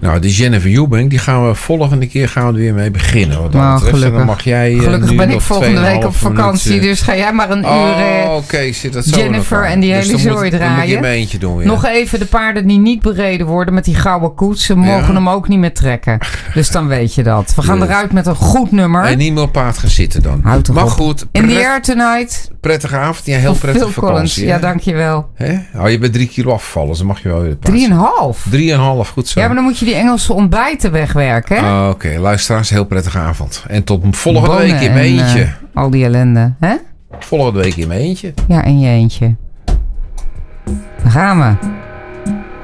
Nou, die Jennifer Eubank, die gaan we volgende keer er weer mee beginnen. Wat dat betreft. En dan mag jij, gelukkig ben ik volgende week op vakantie, dus ga jij maar een uur oké, zit dat zo Jennifer en die hele zooi draaien. Moet je in mijn eentje doen, ja. Nog even de paarden die niet bereden worden met die gouden koets. Ze mogen hem ook niet meer trekken. Dus dan weet je dat. We gaan eruit met een goed nummer. En niet meer op paard gaan zitten dan. Houd toch maar op. goed. In the air tonight. Prettige avond. Ja, heel prettige Phil vakantie. Collins. Ja, dankjewel. Je bent 3 kilo afgevallen, dus dan mag je wel weer 3,5? 3,5, goed zo. Ja, maar dan moet je die Engelse ontbijten wegwerken, hè? Oké, luisteraars, heel prettige avond. En tot volgende week in mijn eentje. Al die ellende, hè? Volgende week in mijn eentje. Ja, in je eentje. Daar gaan we.